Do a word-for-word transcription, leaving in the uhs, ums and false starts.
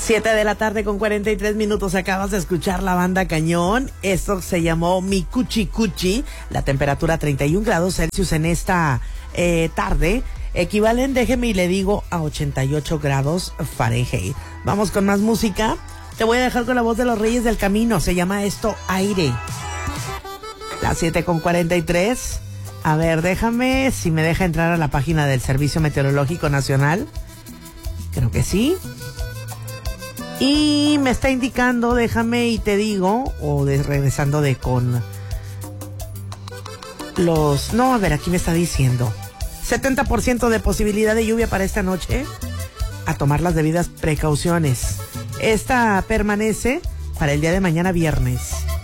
siete de la tarde con cuarenta y tres minutos. Acabas de escuchar la banda Cañón. Esto se llamó Mi Cuchi Cuchi. La temperatura treinta y un grados Celsius en esta eh, tarde. Equivalen, déjeme y le digo, a ochenta y ocho grados Fahrenheit. Vamos con más música. Te voy a dejar con la voz de los Reyes del Camino. Se llama esto Aire. Las siete con cuarenta y tres. A ver, déjame, si me deja entrar a la página del Servicio Meteorológico Nacional. Creo que sí. Y me está indicando, déjame y te digo, o de, regresando de con los... No, a ver, aquí me está diciendo setenta por ciento de posibilidad de lluvia para esta noche. A tomar las debidas precauciones. Esta permanece para el día de mañana viernes.